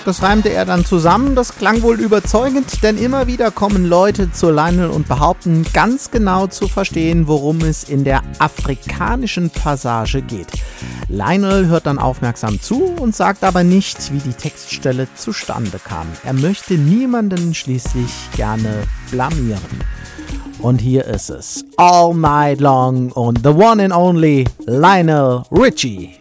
Das reimte er dann zusammen. Das klang wohl überzeugend, denn immer wieder kommen Leute zu Lionel und behaupten, ganz genau zu verstehen, worum es in der afrikanischen Passage geht. Lionel hört dann aufmerksam zu und sagt aber nicht, wie die Textstelle zustande kam. Er möchte niemanden schließlich gerne blamieren. Und hier ist es. All Night Long und the one and only Lionel Richie.